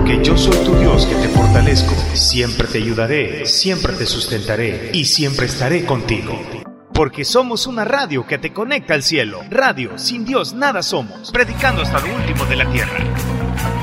Porque yo soy tu Dios que te fortalezco, siempre te ayudaré, siempre te sustentaré y siempre estaré contigo. Porque somos una radio que te conecta al cielo. Radio, sin Dios nada somos, predicando hasta lo último de la tierra.